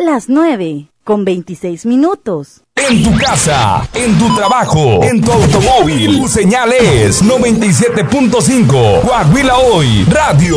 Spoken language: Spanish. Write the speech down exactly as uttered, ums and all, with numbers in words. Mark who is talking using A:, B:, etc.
A: las nueve con veintiséis minutos.
B: En tu casa, en tu trabajo, en tu automóvil, tu señal es noventa y siete punto cinco. Coahuila Hoy, Radio.